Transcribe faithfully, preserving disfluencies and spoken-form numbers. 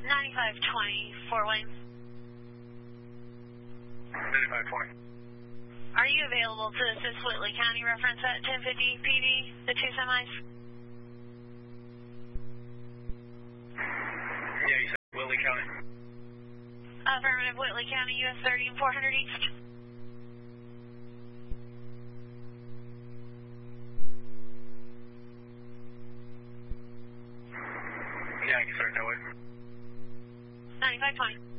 ninety-five twenty, four lane. ninety-five twenty. Are you available to assist Whitley County reference at ten fifty P D, the two semis? Yeah, you said Whitley County. Affirmative, Whitley County, U S thirty and four hundred East. Yeah, I can start that way. ninety-five twenty.